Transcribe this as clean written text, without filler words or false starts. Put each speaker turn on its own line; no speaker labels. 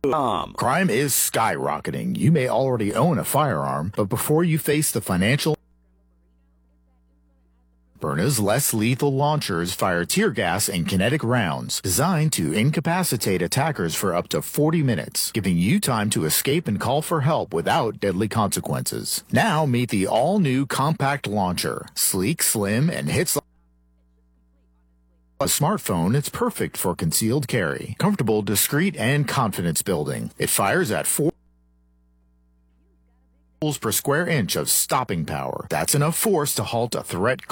Crime is skyrocketing. You may already own a firearm, but before you face the financial Byrna's less lethal launchers fire tear gas and kinetic rounds designed to incapacitate attackers for up to 40 minutes, giving you time to escape and call for help without deadly consequences. Now meet the all-new compact launcher. Sleek, slim, and hits like a smartphone, it's perfect for concealed carry. Comfortable, discreet, and confidence building. It fires at 4 per square inch of stopping power. That's enough force to halt a threat